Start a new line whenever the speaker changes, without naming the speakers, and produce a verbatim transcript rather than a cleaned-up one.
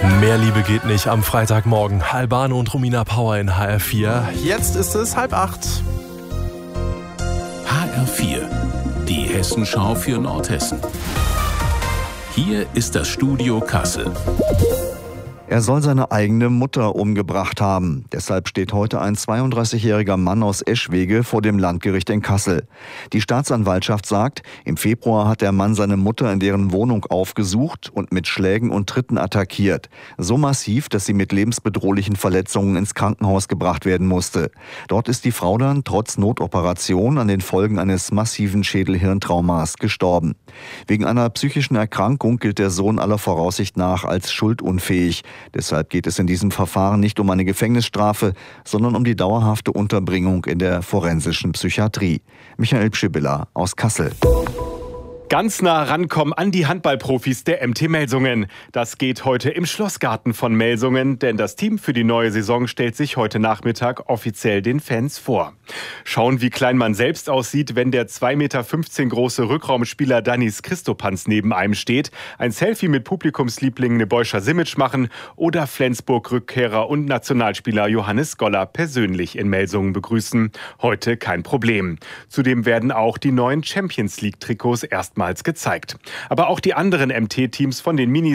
Mehr Liebe geht nicht am Freitagmorgen. Albano und Romina Power in H R vier. Jetzt ist es halb acht.
H R vier, die Hessenschau für Nordhessen. Hier ist das Studio Kassel.
Er soll seine eigene Mutter umgebracht haben. Deshalb steht heute ein zweiunddreißigjähriger Mann aus Eschwege vor dem Landgericht in Kassel. Die Staatsanwaltschaft sagt, im Februar hat der Mann seine Mutter in deren Wohnung aufgesucht und mit Schlägen und Tritten attackiert. So massiv, dass sie mit lebensbedrohlichen Verletzungen ins Krankenhaus gebracht werden musste. Dort ist die Frau dann trotz Notoperation an den Folgen eines massiven Schädel-Hirntraumas gestorben. Wegen einer psychischen Erkrankung gilt der Sohn aller Voraussicht nach als schuldunfähig. Deshalb geht es in diesem Verfahren nicht um eine Gefängnisstrafe, sondern um die dauerhafte Unterbringung in der forensischen Psychiatrie. Michael Pschibilla aus Kassel.
Ganz nah rankommen an die Handballprofis der M T Melsungen. Das geht heute im Schlossgarten von Melsungen, denn das Team für die neue Saison stellt sich heute Nachmittag offiziell den Fans vor. Schauen, wie klein man selbst aussieht, wenn der zwei Meter fünfzehn große Rückraumspieler Danis Christopanz neben einem steht, ein Selfie mit Publikumsliebling Nebojša Simic machen oder Flensburg-Rückkehrer und Nationalspieler Johannes Goller persönlich in Melsungen begrüßen. Heute kein Problem. Zudem werden auch die neuen Champions-League-Trikots erst gezeigt. Aber auch die anderen M T-Teams von den Minis